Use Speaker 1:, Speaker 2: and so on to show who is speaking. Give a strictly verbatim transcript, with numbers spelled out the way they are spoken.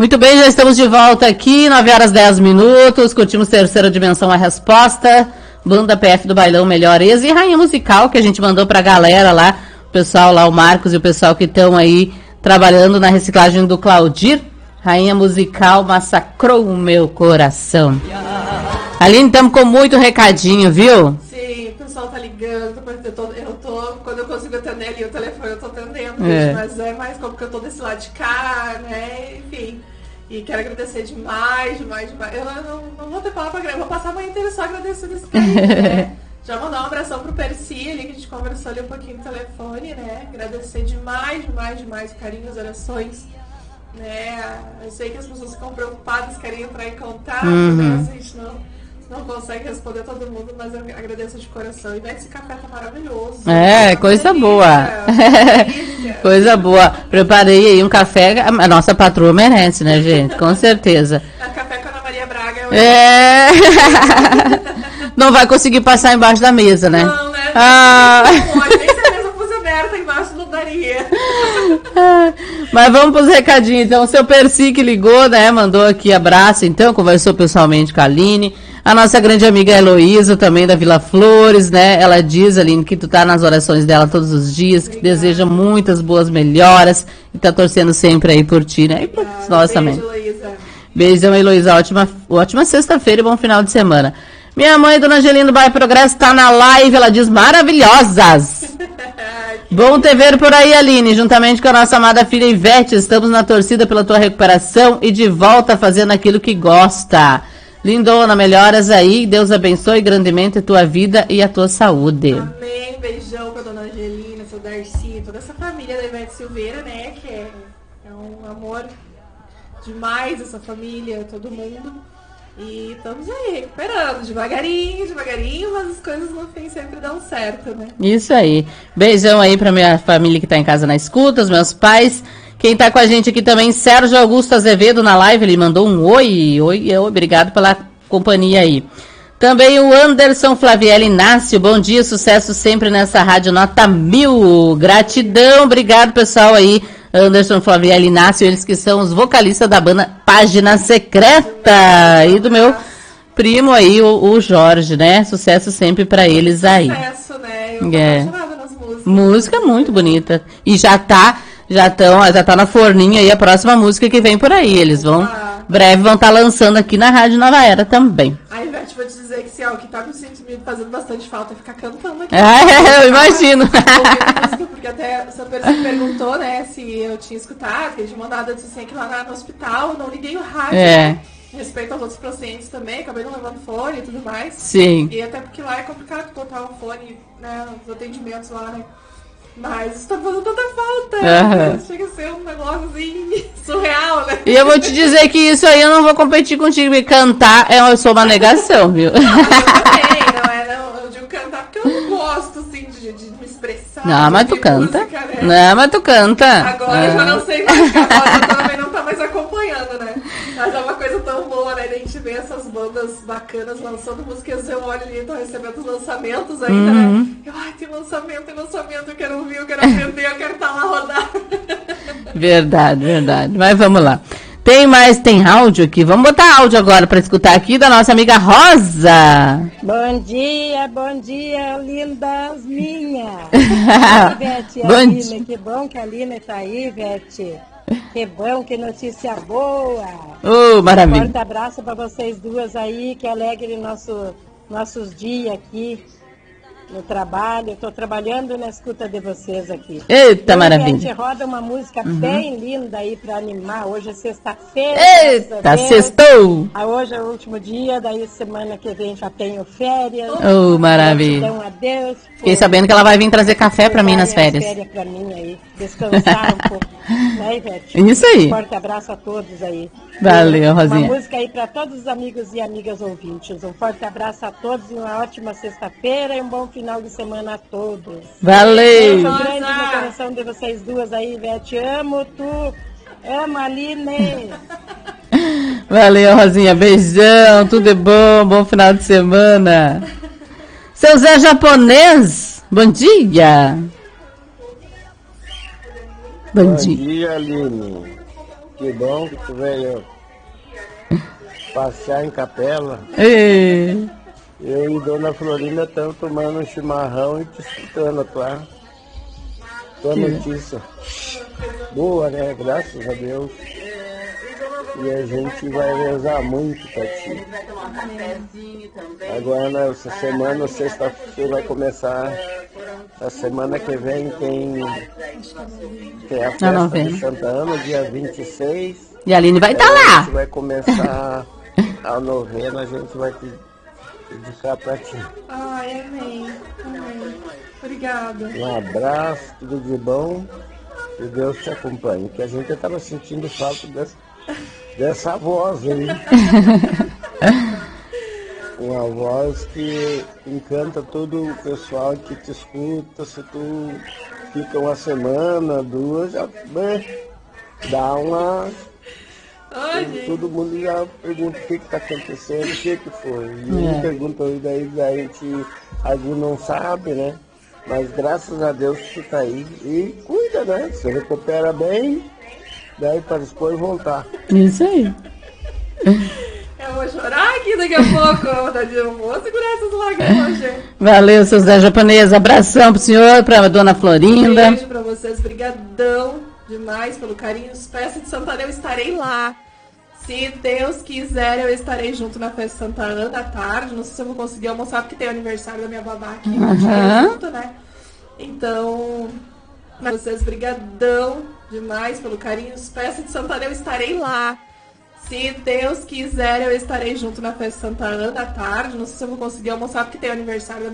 Speaker 1: Muito bem, já estamos de volta aqui, nove horas e dez minutos, curtimos Terceira Dimensão, a Resposta, Banda P F do Bailão Melhor Ex e Rainha Musical, que a gente mandou pra galera lá, o pessoal lá, o Marcos e o pessoal que estão aí trabalhando na reciclagem do Claudir. Rainha Musical massacrou o meu coração. Aline, estamos com muito recadinho, viu?
Speaker 2: Sim, o pessoal tá ligando, eu tô, eu tô quando eu consigo atender ali o telefone, eu tô atendendo,
Speaker 1: É.
Speaker 2: gente, mas é mais como que eu tô desse lado de cá, né, enfim. E quero agradecer demais, demais, demais. Eu não, não vou ter palavra pra agradecer, vou passar a manhã inteira só agradecendo esse carinho, né? Já mandar um abração pro Percy ali, que a gente conversou ali um pouquinho no telefone, né? Agradecer demais, demais, demais o carinho, as orações, né? Eu sei que as pessoas ficam preocupadas, querem entrar em contato,
Speaker 1: Uhum.
Speaker 2: né? A gente não... Não consegue responder todo mundo, mas eu agradeço de coração. E vai esse café tá maravilhoso.
Speaker 1: É,
Speaker 2: Tá
Speaker 1: coisa
Speaker 2: delícia,
Speaker 1: boa.
Speaker 2: delícia.
Speaker 1: Coisa boa. Preparei aí um café, a nossa patroa merece, né, gente? Com certeza.
Speaker 2: É café com a Ana Maria Braga. Eu...
Speaker 1: É. Não vai conseguir passar embaixo da mesa, né?
Speaker 2: Não, né?
Speaker 1: Ah.
Speaker 2: Não pode, nem se a mesa fosse aberta embaixo não daria.
Speaker 1: Mas vamos pros recadinhos. Então, o seu Percy que ligou, né? Mandou aqui abraço, então, conversou pessoalmente com a Aline. A nossa grande amiga Heloísa, também da Vila Flores, né? Ela diz, Aline, que tu tá nas orações dela todos os dias, que
Speaker 2: Obrigada.
Speaker 1: deseja muitas boas melhoras e tá torcendo sempre aí por ti, né? E por nós
Speaker 2: Beijo,
Speaker 1: também.
Speaker 2: Heloísa.
Speaker 1: Beijão, Heloísa. Ótima, ótima sexta-feira e bom final de semana. Minha mãe, Dona Angelina do Bairro Progresso, tá na live. Ela diz maravilhosas. Bom te ver por aí, Aline. Juntamente com a nossa amada filha Ivete, estamos na torcida pela tua recuperação e de volta fazendo aquilo que gosta. Lindona, melhoras aí. Deus abençoe grandemente a tua vida e a tua saúde.
Speaker 2: Amém. Beijão pra Dona Angelina, seu Darcy, toda essa família da Ivete Silveira, né? Que é, é um amor demais, essa família, todo mundo. E estamos aí, recuperando, devagarinho, devagarinho, mas as coisas no fim sempre dão certo, né?
Speaker 1: Isso aí. Beijão aí pra minha família que tá em casa na escuta, os meus pais. Quem tá com a gente aqui também, Sérgio Augusto Azevedo na live, ele mandou um oi, oi, obrigado pela companhia aí. Também o Anderson Flavielli Inácio, bom dia, sucesso sempre nessa rádio nota mil, gratidão, obrigado pessoal aí, Anderson Flavielli Inácio, eles que são os vocalistas da banda Página Secreta, e do meu primo aí, o, o Jorge, né, sucesso sempre pra eles aí.
Speaker 2: Sucesso, né? Eu tô
Speaker 1: É.
Speaker 2: apaixonada nas músicas.
Speaker 1: Música muito bonita, e já tá... Já estão, já tá na forninha aí a próxima música que vem por aí. Eles vão,
Speaker 2: Ah.
Speaker 1: breve vão estar lançando aqui na Rádio Nova Era também.
Speaker 2: Aí, Ivete, vou te dizer que se é o que tá me sentindo fazendo bastante falta é ficar cantando aqui.
Speaker 1: É, eu imagino.
Speaker 2: Ouvindo música, porque até o seu Percy perguntou, né, se eu tinha escutado, que ele tinha mandado, eu disse assim, que lá na- no hospital, não liguei o rádio.
Speaker 1: É.
Speaker 2: né? Respeito aos outros pacientes também, acabei não levando fone e tudo mais.
Speaker 1: Sim.
Speaker 2: E até porque lá é complicado botar o fone, né, nos atendimentos lá, né. Mas isso tá fazendo tanta falta.
Speaker 1: Aham.
Speaker 2: Chega a ser um negócio assim, surreal, né?
Speaker 1: E eu vou te dizer que isso aí eu não vou competir contigo. E cantar, é- eu sou uma negação, viu?
Speaker 2: Eu também, não é, não, eu digo cantar porque eu não gosto, assim, de, de me expressar.
Speaker 1: Não, mas tu
Speaker 2: de
Speaker 1: canta.
Speaker 2: música, né?
Speaker 1: Não, mas tu canta.
Speaker 2: Agora eu já
Speaker 1: Ah.
Speaker 2: não sei mais, porque a voz também não tá mais acompanhando, né? Mas é uma coisa tão boa, né? A gente vê essas bandas bacanas lançando músicas, eu olho ali, tô recebendo os lançamentos ainda,
Speaker 1: Uhum.
Speaker 2: né? Eu, ai, tem lançamento, tem lançamento, eu quero ouvir, eu quero aprender, eu quero estar lá rodar.
Speaker 1: Verdade, verdade. Mas vamos lá. Tem mais, tem áudio aqui. Vamos botar áudio agora para escutar aqui da nossa amiga Rosa.
Speaker 3: Bom dia, bom dia, lindas minhas. Oi, Ivete,
Speaker 1: Bom
Speaker 3: Aline,
Speaker 1: dia.
Speaker 3: que bom que a Aline tá aí, Ivete. Que bom, que notícia boa.
Speaker 1: Ô,
Speaker 3: Um
Speaker 1: maravilha.
Speaker 3: forte abraço para vocês duas aí, que alegre nosso, nossos dias aqui no trabalho. Estou trabalhando na escuta de vocês aqui.
Speaker 1: Eita,
Speaker 3: E,
Speaker 1: maravilha.
Speaker 3: Ivete, roda uma música bem linda aí para animar. Hoje é sexta-feira.
Speaker 1: Eita,
Speaker 3: graças a Deus.
Speaker 1: sextou.
Speaker 3: Ah, hoje é o último dia, daí semana que vem já tenho férias.
Speaker 1: Ô, maravilha.
Speaker 3: Gratidão a Deus.
Speaker 1: Fiquei sabendo que ela vai vir trazer café pra mim nas
Speaker 3: darem as
Speaker 1: férias.
Speaker 3: férias pra mim aí, descansar um pouco, né, Ivete?
Speaker 1: Isso aí.
Speaker 3: Um forte abraço a todos aí.
Speaker 1: Valeu, Rosinha.
Speaker 3: Uma música aí pra todos os amigos e amigas ouvintes. Um forte abraço a todos, uma ótima sexta-feira e um bom final de semana a todos.
Speaker 1: Valeu.
Speaker 3: Beijo grande no coração de vocês duas aí, Ivete. Amo tu, amo a Aline.
Speaker 1: Valeu, Rosinha. Beijão, tudo é bom, bom final de semana. Seu Zé Japonês, bom dia. Bom
Speaker 4: Bom
Speaker 1: dia.
Speaker 4: dia, Aline. Que bom que tu veio passear em Capela.
Speaker 1: Ei.
Speaker 4: Eu e Dona Florinda estamos tomando um chimarrão e te escutando a tua, tua notícia. Boa, né? Graças a Deus. E a gente vai rezar muito pra ti. Agora, nessa semana, sexta-feira, vai começar. A semana que vem tem, tem a festa de Santa Ana, dia vinte e seis.
Speaker 1: E a Aline vai estar tá lá.
Speaker 4: A gente vai começar a novena, a gente vai te dedicar pra ti.
Speaker 2: Ai, amém. Amém. Obrigada.
Speaker 4: Um abraço, tudo de bom. Que Deus te acompanhe. Que a gente estava sentindo falta dessa, dessa voz aí. Uma voz que encanta todo o pessoal que te escuta. Se tu fica uma semana, duas, já né, dá uma...
Speaker 2: Ai,
Speaker 4: todo mundo já pergunta o que está acontecendo, o que, que foi. E é. pergunta aí, daí a gente, algum não sabe, né? Mas graças a Deus que tu tá aí. E cuida, né? Se recupera bem, daí para depois voltar.
Speaker 1: Isso aí.
Speaker 2: Eu vou chorar aqui daqui a pouco. Eu vou segurar essas lágrimas, gente.
Speaker 1: Valeu, seus Zé Japonês. Abração pro senhor, pra Dona Florinda.
Speaker 2: Beijo pra vocês. Brigadão demais pelo carinho. Festa de Santa Ana, eu estarei lá. Se Deus quiser, eu estarei junto na festa de Santa Ana à tarde. Não sei se eu vou conseguir almoçar, porque tem o aniversário da minha babá aqui. Uhum. Junto, né? Então, vocês, brigadão demais pelo carinho. Festa de Santa Ana, eu estarei lá. Se Deus quiser, eu estarei junto na festa de Santa Ana à tarde. Não sei se eu vou conseguir almoçar, porque tem o aniversário da minha